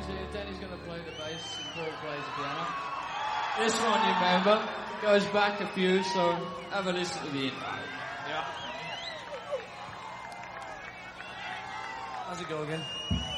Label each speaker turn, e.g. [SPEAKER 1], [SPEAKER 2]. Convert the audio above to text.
[SPEAKER 1] here. Danny's going to play the bass and Paul plays the piano. This one, you remember, goes back a few, so have a listen to the intro.
[SPEAKER 2] Yeah. How's it go again?